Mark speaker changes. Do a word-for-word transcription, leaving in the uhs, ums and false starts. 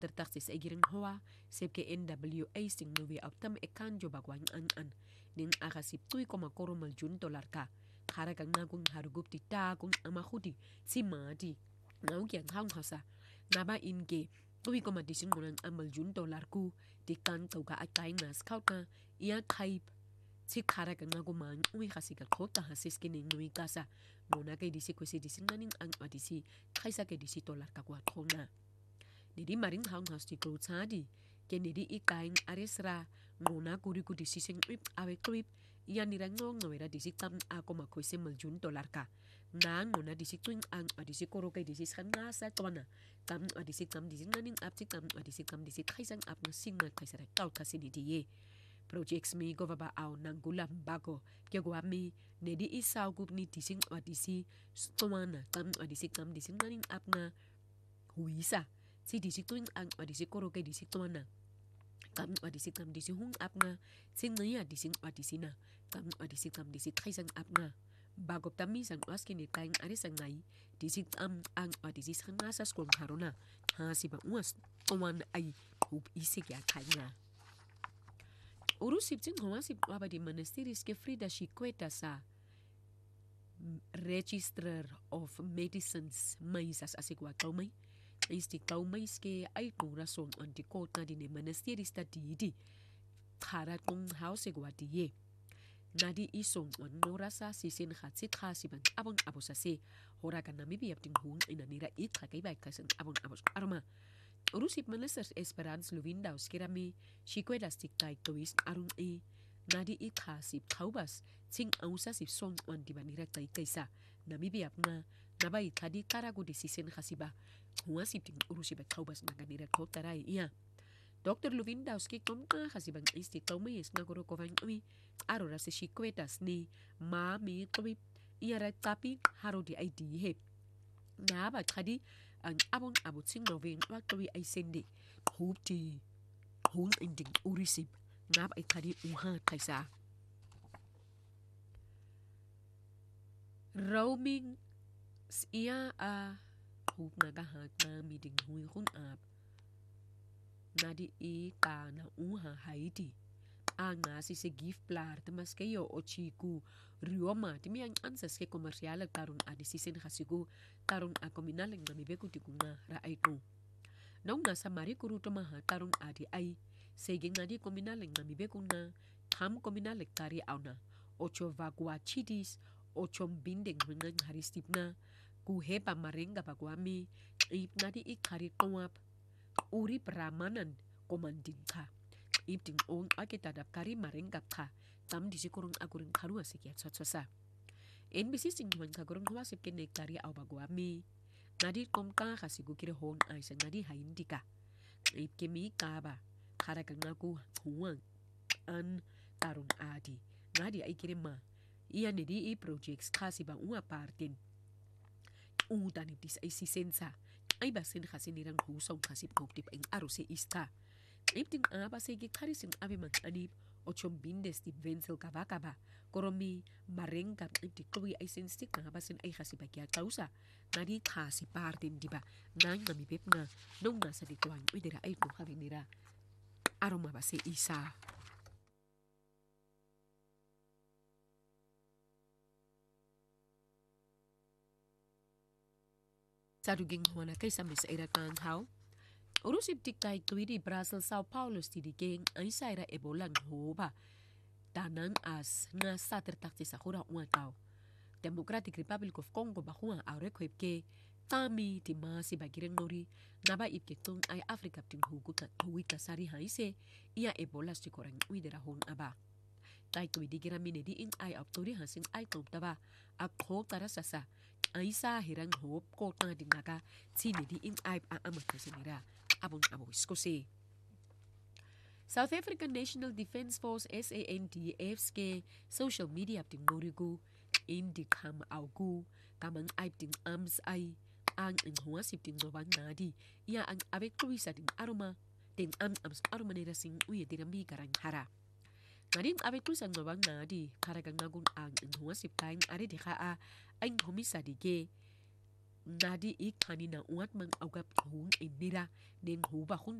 Speaker 1: tertaksis ay giring hoa sep ke N W A sing nuwi autam ekan jo bagwang an an ning akasip tuy koma koro maljun dolar ka kara kang nagong harugup ti ta kung amahudi si madi ngau kyang hang hasa naba inge tuy koma dising ngunang amaljun dolar ku di kan tau ka atay na scout na iya type si kara kang naguman uwi kasi ka kota hasis kining nuwi kasa nguna kay disi kwesi dising naning ang adisi kaysa kay disi dolar ka kwa na nidi maring hang has ti klo tsadi ke nidi ikaing aresra ngona kuri ku disi sing ip awe klip iya nirang ngong ngawera disi tam ako makoy maljun dolar ka na ngona disi tuing ang adisi koro kay disi san nga sa twana tam adisi tam disi naning ap ti tam adisi tam disi kaysang ap na singa kaysa ra kaw kasi nidi ye projects mi go baba aw nang gulam bago kya gwa mi nedi isaw gup ni dising adisi twana tam adisi tam disi naning ap na huisa si disi tuing ang adisi koro kay disi twana kam adisi kam disi hung ap nga sin nga disi adisi na kam adisi kam disi kaysang ap nga bago tami sang askin ni kaing arisang ngai disi am ang adisi sang nasa skong harona ha si ba uas tuwan ay hup isik ya kanya urusip ting humasip waba di monasteries ke Frida Chiqueta sa Register of Medicines maisas asikwa kaumay isti kaumay ske ay kung rason antikot na din monasteries ta di karat kong house gwa diye nadi isong onora sa sisin hatsit hasiban abon abosase hora kan namibi apting hung inanira it kay bay kasan abon abos arma urusip manasas Esperance Luvindaus kirami Chiquetas tiktay tuwis arung e nadi it hasip kaubas ting ausa sip song on di banira tay kaysa namibi ap nga nabay kadi karago di sisin hasiba humasip ting urusip at kaubas na ganira kotaray iya Doctor Luvindowski kung nga hasibang isti kaumayis nga guro kovang umi arora si Chiquetas ni mami tuwi iyarat tapi haro di ay dihip naba kadi ang abong abot sing noving wag tuwi ay sendi hup ti hung inding urisip naba ay kadi uha kaysa roaming iya a hup nagahat na miding hui hun ap nadi i ka na uha Haiti ang nasi si gift plar temas kayo o chiku rioma timi ang ansas ke komersyal tarong adi sisin hasigo tarong a kominaling na mibeku tikunga raay ko nung nasa marikuru tomaha tarong adi ay seging nadi kominaling na mibeku na ham kominalik tari aw na ocho vagua chidis ocho binding hungang haristip na kuhepa marenga bagwami ip nadi ikari tongap uri pramanan komanding ka ipting ong akitadap kari marenggap ka tam disikurong aguring karua sikiat sotsosa N B C sing human kagurong huwasip kinek tari aw bagwami nadi kom ka kasigu kiri hon ay sa nadi haindi ka ip kimi ka ba karagang aku huwang an tarong adi nadi ay kiri ma iya nidi i projects kasi ba unga partin utan itis ay sisensa ay basin kasi nirang husong kasi pagtip ang arose ista. Ipting aba sige karising abi man anip o chombindes ti Wenzel Kabakaba. Koromi marengkap ipti kluwi ay sinstik na basin ay kasi bagya kausa. Nadi kasi partin diba nang namipip na nung nasa dituan widira ay kung habi nira. Aroma ba si isa. Sa duging huwana kay sa misa iratang haw. Urusip tiktay tuwidi Brussels, Sao Paulo stidigeng ay sa ira ebolang hoba. Tanang as nga sa tertakti sa kura unga tao. Democratic Republic of Congo bahunga aurek ke tami tima si bagiring nori naba ipketong ay Afrika pting huguta huwita sari haise iya ebola si korang uidera hon aba. Tay tuwidi giramine di in ay aptori hasing ay tobtaba akho tarasasa. Ay sa hirang hop ko na din naka sini di in ay aamat na sinira abong abo iskose. South African National Defense Force S A N D F's ke social media pting norigo indi kam augu kamang ay pting arms ay ang inhuasip ting nobang nadi iya ang abek tuwisa ting aroma ting am ams aroma nira sing uye dinami karang hara. Ngarin abek tuwisa nobang nadi karagang nagun ang inhuasip kain ari di kaa ang humisa di ge Nadi ik kanina uat mang augap hung inira den huba hun